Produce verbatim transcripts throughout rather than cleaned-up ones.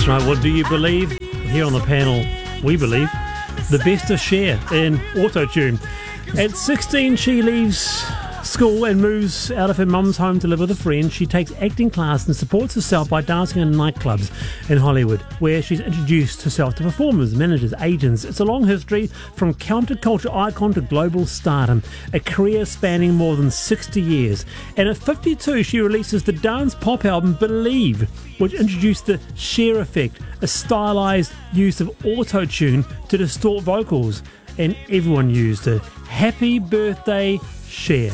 tonight. What do you believe? Here on the panel, we believe the best of Cher in Auto-Tune. At sixteen, she leaves school and moves out of her mum's home to live with a friend. She takes acting class and supports herself by dancing in nightclubs in Hollywood, where she's introduced herself to performers, managers, agents. It's a long history from counterculture icon to global stardom, a career spanning more than sixty years. And at fifty-two, she releases the dance pop album Believe, which introduced the Cher effect, a stylized use of auto-tune to distort vocals. And everyone used it. Happy birthday, Cher.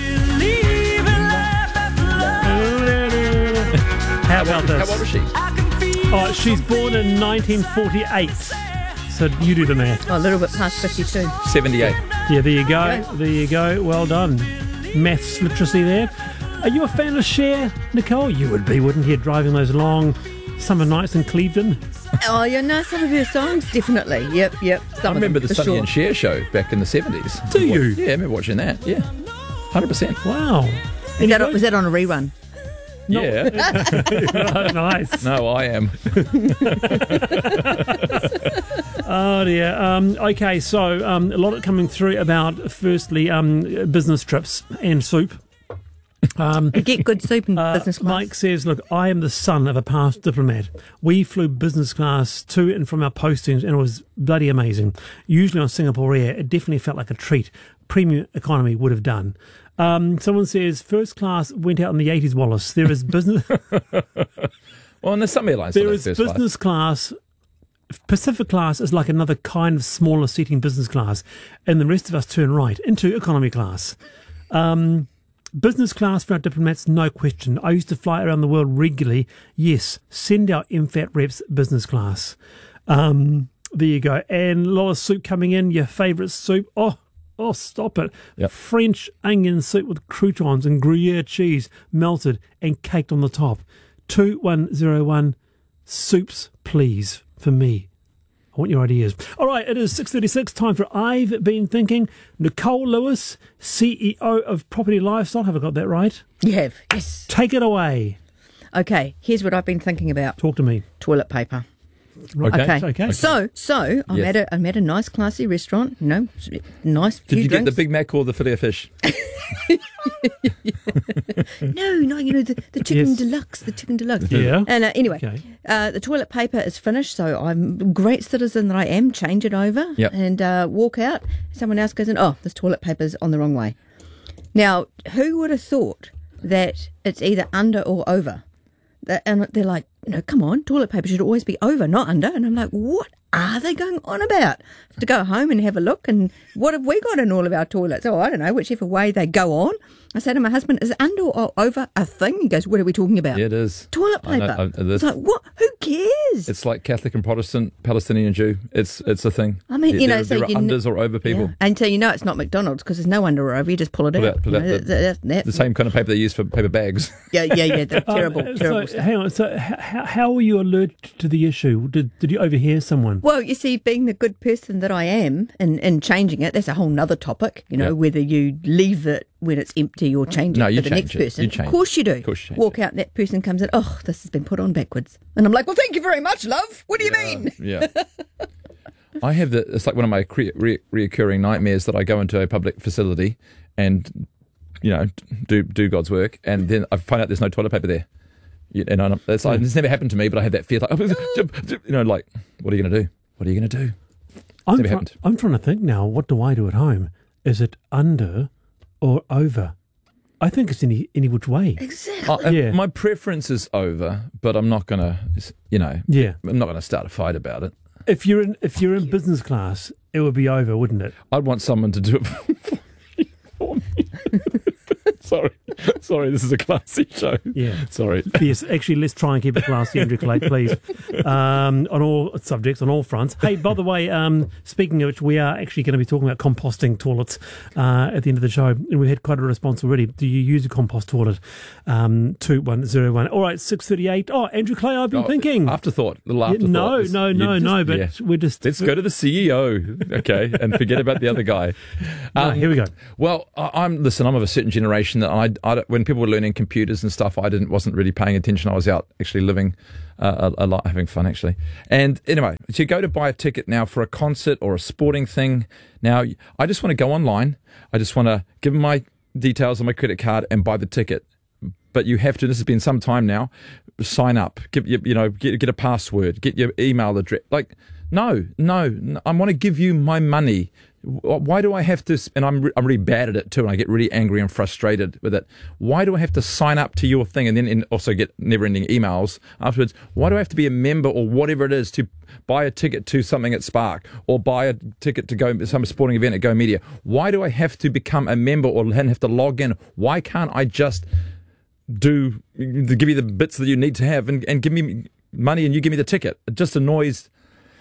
How about this? How old is she? Oh, she's born in nineteen forty-eight. So you do the math. Oh, a little bit past fifty-two. seventy-eight. Yeah, there you go. There you go. Well done. Maths literacy there. Are you a fan of Cher, Nicole? You would be, wouldn't you, driving those long summer nights in Cleveland? Oh, you know some of her songs, definitely. Yep, yep. Some I remember them, the for Sonny sure. and Cher show back in the seventies. Do you? Yeah, I remember watching that. Yeah, one hundred percent. Wow. Was that, was that on a rerun? Yeah. Nice. No, I am. Oh dear. Um, okay, so um, a lot coming through about, firstly, um, business trips and soup. Um, Get good soup in uh, business class. Mike says, look, I am the son of a past diplomat. We flew business class to and from our postings, and it was bloody amazing. Usually on Singapore Air, it definitely felt like a treat. Premium economy would have done. Um, someone says, first class went out in the eighties, Wallace. There is business... Well, and there's some airlines. There that is first business class. Pacific class is like another kind of smaller seating business class, and the rest of us turn right into economy class. Um, business class for our diplomats, no question. I used to fly around the world regularly. Yes, send our M FAT reps business class. Um, there you go. And a lot of soup coming in. Your favourite soup? Oh, oh, stop it. Yep. French onion soup with croutons and Gruyere cheese melted and caked on the top. two one zero one soups, please, for me. I want your ideas. All right, it is six thirty-six, time for I've Been Thinking. Nicole Lewis, C E O of Property Lifestyle. Have I got that right? You have, yes. Take it away. Okay, here's what I've been thinking about. Talk to me. Toilet paper. Right. Okay. Okay. So, so I'm Yes. at a I'm at a nice, classy restaurant. You know, nice. Did few you drinks. get the Big Mac or the filet of fish? No, no, you know the, the chicken Yes. deluxe, the chicken deluxe. Yeah. And uh, anyway, Okay. uh, the toilet paper is finished, so I'm a great citizen that I am. Change it over Yep. and uh, walk out. Someone else goes in. Oh, this toilet paper's on the wrong way. Now, who would have thought that it's either under or over? That, and they're like, you know, come on, toilet paper should always be over, not under. And I'm like, what are they going on about? To go home and have a look, and what have we got in all of our toilets? Oh, I don't know, whichever way they go on. I say to my husband, is under or over a thing? He goes, what are we talking about? Yeah, it is. Toilet I know, paper. I- it is. It's like, what? Who cares? It's like Catholic and Protestant, Palestinian Jew. It's it's a thing. I mean, you know, there, so there are you kn- unders or over people. Yeah. And so you know it's not McDonald's because there's no under or over. You just pull it Pull out. out- pull You out know, the- that- that- that- The same kind of paper they use for paper bags. Yeah, yeah, yeah. The terrible, Um, terrible so, stuff. hang on. So, how, how were you alerted to the issue? Did Did you overhear someone? Well, you see, being the good person that I am and, and changing it, that's a whole nother topic, you know, Yeah. whether you leave it when it's empty or change it No, for you the change next it. person. You change of course you do. Of course you change Walk it. out and that person comes in, oh, this has been put on backwards. And I'm like, well, thank you very much, love. What do you mean? Yeah. I have the. It's like one of my cre- re- reoccurring nightmares that I go into a public facility and, you know, do do God's work, and then I find out there's no toilet paper there. You- And I, it's, like, it's never happened to me, but I have that fear, like, you know, like, what are you going to do? What are you going to do? I'm, never try- happened. I'm trying to think now, what do I do at home? Is it under or over? I think it's any any which way. Exactly. Uh, Yeah. My preference is over, but I'm not going to, you know, Yeah. I'm not going to start a fight about it. If you're in if you're in business class, it would be over, wouldn't it? I'd want someone to do it for me. Sorry. Sorry, this is a classy show. Yeah. Sorry. Yes, actually, let's try and keep it classy, Andrew Clay, please. Um, on all subjects, on all fronts. Hey, by the way, um, speaking of which, we are actually going to be talking about composting toilets uh, at the end of the show, and we've had quite a response already. Do you use a compost toilet? Um, two one zero one. All right, six thirty-eight. Oh, Andrew Clay, I've been Oh, thinking. Afterthought. Little Yeah, afterthought. no, It's- no, you no, just- no, but yeah. we're just... Let's go to the C E O, okay, and forget about the other guy. No, Um, here we go. Well, I- I'm listen. I'm of a certain generation that I I don't, when people were learning computers and stuff, I didn't wasn't really paying attention. I was out actually living uh, a, a lot, having fun actually. And anyway, so you go to buy a ticket now for a concert or a sporting thing. Now, I just want to go online. I just want to give them my details on my credit card and buy the ticket. But you have to. This has been some time now. Sign up. Give you, you know, get get a password. Get your email address. Like, no, no. no I want to give you my money. Why do I have to? And I'm I'm really bad at it too, and I get really angry and frustrated with it. Why do I have to sign up to your thing and then and also get never-ending emails afterwards? Why do I have to be a member or whatever it is to buy a ticket to something at Spark or buy a ticket to go to some sporting event at Go Media? Why do I have to become a member or have to log in? Why can't I just do give you the bits that you need to have and, and give me money and you give me the ticket? It just annoys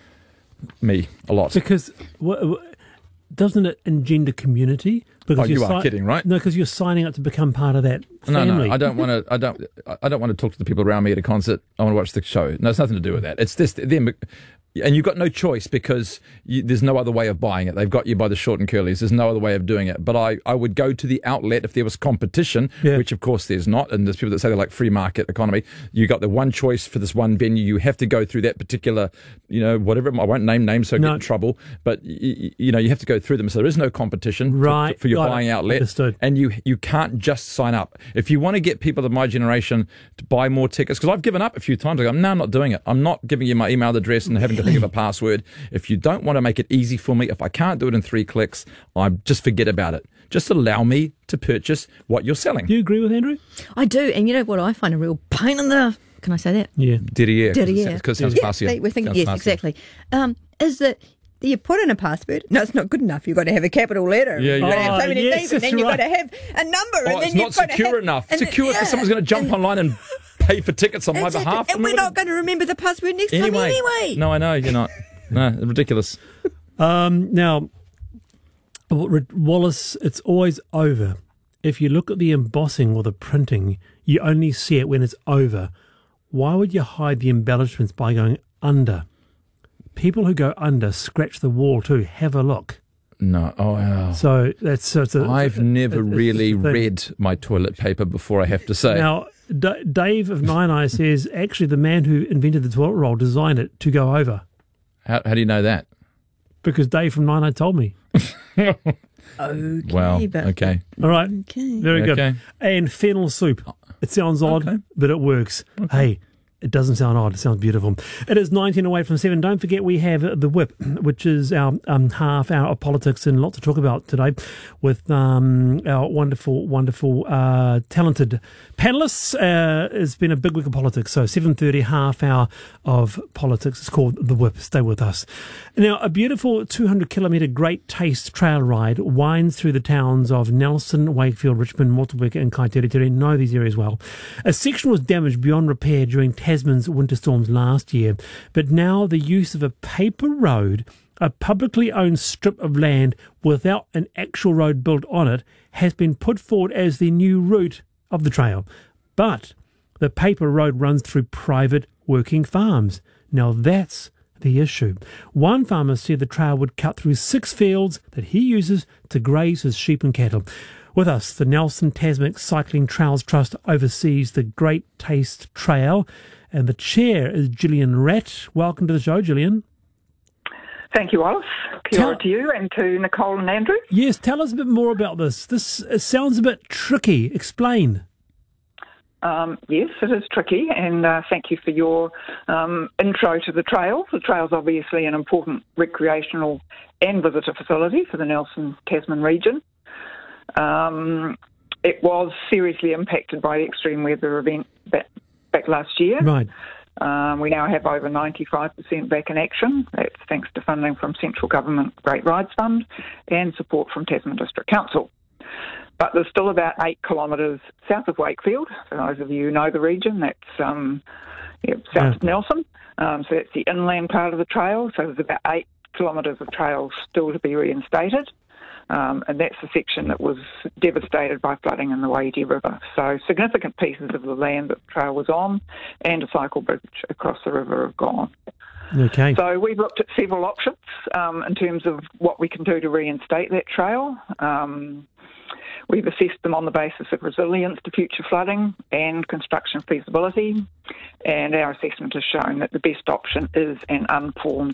me a lot. Because w- w- doesn't it engender community? Because Oh, you you're are kidding, right? No, because you're signing up to become part of that No, family. no, I don't want to. I don't. I don't want to talk to the people around me at a concert. I want to watch the show. No, it's nothing to do with that. It's this them, and you've got no choice because you, there's no other way of buying it. They've got you by the short and curlies. There's no other way of doing it. But I, I would go to the outlet if there was competition, Yeah. which of course there's not. And there's people that say they're like free market economy. You got the one choice for this one venue. You have to go through that particular, you know, whatever. I won't name names, so I No. get in trouble. But y- you know, you have to go through them. So there is no competition for- Right. for, your Got it. buying outlet. Understood. And you you can't just sign up. If you want to get people of my generation to buy more tickets, because I've given up a few times. I go, no, I'm not doing it. I'm not giving you my email address and having to think of a password. If you don't want to make it easy for me, if I can't do it in three clicks, I just forget about it. Just allow me to purchase what you're selling. Do you agree with Andrew? I do, and you know what I find a real pain in the. Can I say that? Yeah. Derriere. Derriere. Because it sounds Yeah, classier. they- we're thinking, Sounds yes, classier. exactly. Um, is that you put in a password? No, it's not good enough. You've got to have a capital letter. Yeah, You've got to yeah. have so Oh, many yes, things, and that's then you've right. got to have a number. Oh, and then it's you've not got to secure have, enough. and Secure then, because yeah, someone's going to jump and- online and pay for tickets on my Exactly. behalf. And we're not going to remember the password next anyway. time anyway. No, I know you're not. No, ridiculous. Um, now, Wallace, it's always over. If you look at the embossing or the printing, you only see it when it's over. Why would you hide the embellishments by going under? People who go under scratch the wall too. Have a look. No. Oh, wow. So that's so it's a, I've never it- it's really the thing. read my toilet paper before, I have to say. Now, D- Dave of Nine Eye says actually the man who invented the toilet roll designed it to go over how, how do you know that? because Dave from Nine Eye told me. Okay, Well, but okay. All right, okay. very good. Okay. And fennel soup. It sounds odd, Okay. but it works. Hey, it doesn't sound odd. It sounds beautiful. It is nineteen away from seven. Don't forget we have the Whip, which is our um, half hour of politics and lots to talk about today with um, our wonderful, wonderful, uh, talented panellists. Uh, it's been a big week of politics. So seven thirty, half hour of politics. It's called the Whip. Stay with us. Now, a beautiful two hundred kilometre Great Taste trail ride winds through the towns of Nelson, Wakefield, Richmond, Motueka and Kaiterere. Know these areas well. A section was damaged beyond repair during Tasman's winter storms last year, but now the use of a paper road, a publicly owned strip of land without an actual road built on it, has been put forward as the new route of the trail. But the paper road runs through private working farms. Now that's the issue. One farmer said the trail would cut through six fields that he uses to graze his sheep and cattle. With us, the Nelson Tasman Cycling Trails Trust oversees the Great Taste Trail, and the chair is Gillian Ratt. Welcome to the show, Gillian. Thank you, Wallace. Kia ora Tell- to you and to Nicole and Andrew. Yes, tell us a bit more about this. This it sounds a bit tricky. Explain. Um, yes, it is tricky, and uh, thank you for your um, intro to the trail. The trail's obviously an important recreational and visitor facility for the Nelson Tasman region. Um, it was seriously impacted by the extreme weather event back, back last year. Right. Um, we now have over ninety-five percent back in action. That's thanks to funding from Central Government Great Rides Fund and support from Tasman District Council. But there's still about eight kilometres south of Wakefield. For those of you who know the region, that's um, yeah, south Yeah. of Nelson. Um, so that's the inland part of the trail. So there's about eight kilometres of trail still to be reinstated. Um, and that's the section that was devastated by flooding in the Wairau River. So significant pieces of the land that the trail was on and a cycle bridge across the river have gone. Okay. So we've looked at several options um, in terms of what we can do to reinstate that trail. Um, We've assessed them on the basis of resilience to future flooding and construction feasibility, and our assessment has shown that the best option is an unformed